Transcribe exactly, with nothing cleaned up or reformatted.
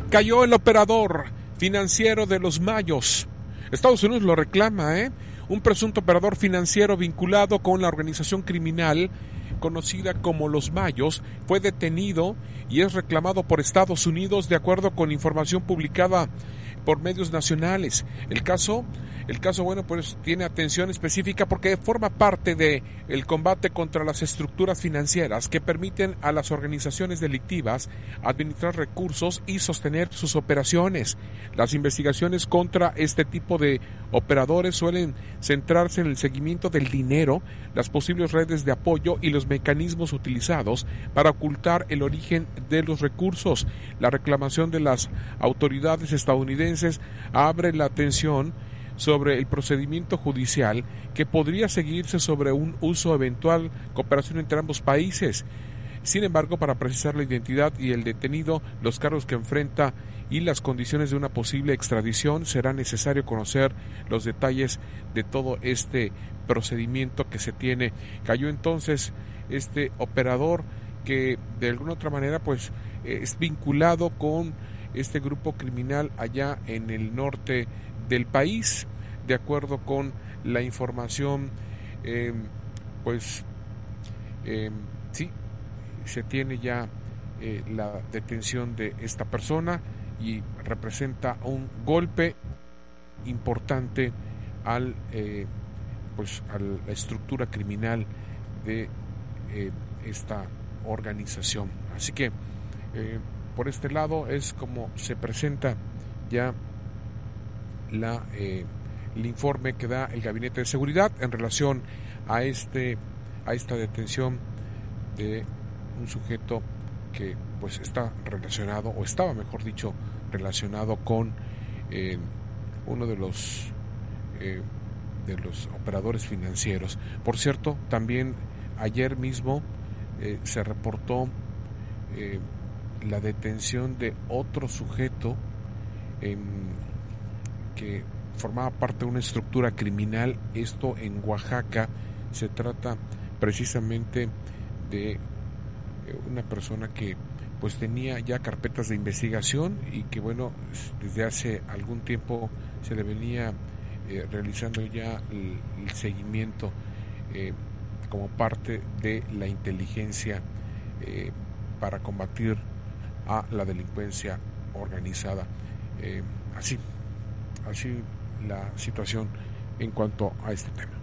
Cayó el operador financiero de los Mayos. Estados Unidos lo reclama, ¿eh? Un presunto operador financiero vinculado con la organización criminal conocida como Los Mayos fue detenido y es reclamado por Estados Unidos de acuerdo con información publicada por medios nacionales. El caso, el caso bueno, pues tiene atención específica porque forma parte de el combate contra las estructuras financieras que permiten a las organizaciones delictivas administrar recursos y sostener sus operaciones. Las investigaciones contra este tipo de operadores suelen centrarse en el seguimiento del dinero, las posibles redes de apoyo y los mecanismos utilizados para ocultar el origen de los recursos. La reclamación de las autoridades estadounidenses abre la atención sobre el procedimiento judicial que podría seguirse sobre un uso eventual cooperación entre ambos países. Sin embargo, para precisar la identidad y el detenido, los cargos que enfrenta y las condiciones de una posible extradición, será necesario conocer los detalles de todo este procedimiento que se tiene. Cayó entonces este operador que de alguna otra manera pues es vinculado con este grupo criminal allá en el norte del país, de acuerdo con la información, eh, pues eh, sí, se tiene ya eh, la detención de esta persona y representa un golpe importante al eh, pues a la estructura criminal de eh, esta organización. Así que eh, por este lado es como se presenta ya la eh, el informe que da el Gabinete de Seguridad en relación a este a esta detención de un sujeto que pues está relacionado o estaba mejor dicho relacionado con eh, uno de los eh, de los operadores financieros. Por cierto, también ayer mismo eh, se reportó eh, la detención de otro sujeto en, que formaba parte de una estructura criminal, esto en Oaxaca. Se trata precisamente de una persona que pues tenía ya carpetas de investigación y que bueno, desde hace algún tiempo se le venía eh, realizando ya el, el seguimiento eh, como parte de la inteligencia eh, para combatir a la delincuencia organizada. Eh, así, así la situación en cuanto a este tema.